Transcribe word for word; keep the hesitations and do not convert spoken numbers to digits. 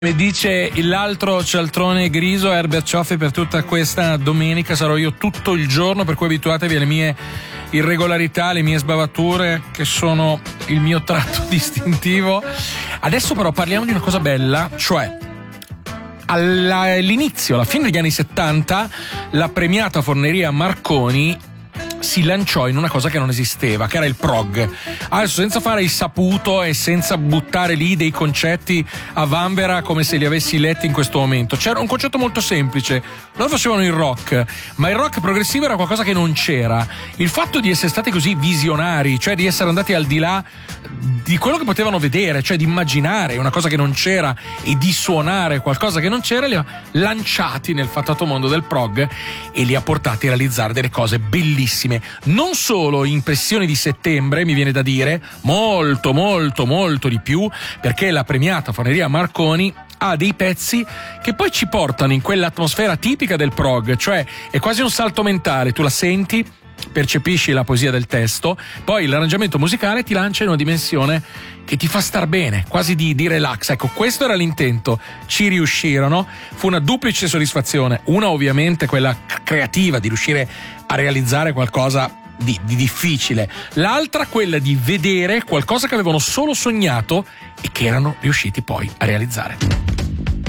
Mi dice l'altro cialtrone griso, Herbert Cioffi, per tutta questa domenica sarò io tutto il giorno, per cui abituatevi alle mie irregolarità, le mie sbavature che sono il mio tratto distintivo. Adesso però parliamo di una cosa bella, cioè all'inizio, alla fine degli anni settanta, la premiata Forneria Marconi si lanciò in una cosa che non esisteva, che era il prog. Adesso, senza fare il saputo e senza buttare lì dei concetti a vanvera come se li avessi letti in questo momento, c'era un concetto molto semplice. Loro facevano il rock, ma il rock progressivo era qualcosa che non c'era. Il fatto di essere stati così visionari, cioè di essere andati al di là di quello che potevano vedere, cioè di immaginare una cosa che non c'era e di suonare qualcosa che non c'era, li ha lanciati nel fatato mondo del prog e li ha portati a realizzare delle cose bellissime. Non solo impressioni di settembre, mi viene da dire, molto molto molto di più, perché la premiata Forneria Marconi ha dei pezzi che poi ci portano in quell'atmosfera tipica del prog, cioè è quasi un salto mentale, tu la senti, percepisci la poesia del testo, poi l'arrangiamento musicale ti lancia in una dimensione che ti fa star bene, quasi di, di relax. Ecco, questo era l'intento, ci riuscirono, fu una duplice soddisfazione, una ovviamente quella creativa di riuscire a realizzare qualcosa di, di difficile, l'altra quella di vedere qualcosa che avevano solo sognato e che erano riusciti poi a realizzare.